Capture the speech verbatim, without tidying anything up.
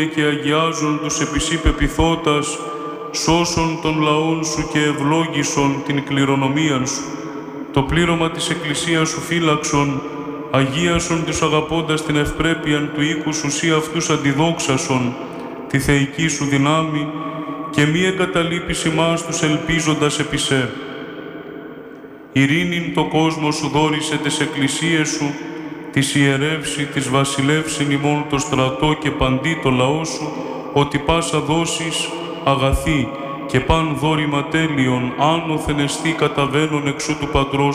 και αγιάζον τους επισή πεποιθώτας, σώσον των λαών σου και ευλόγησον την κληρονομίαν σου. Το πλήρωμα της Εκκλησίας σου φύλαξον, αγίασον τους αγαπώντας την ευπρέπειαν του οίκου σου σύ αυτούς αντιδόξασον, τη θεϊκή σου δυνάμει, και μη εγκαταλείπεις ημάς τους ελπίζοντας επί σε. Ειρήνην το κόσμο σου δώρισε τις εκκλησίες σου, της ιερεύσει, της βασιλεύσιν ημών το στρατό και παντί το λαό σου, ότι πάσα δώσεις αγαθή και παν δόρημα τέλειον, άνωθεν εστί καταβαίνον εξού του Πατρός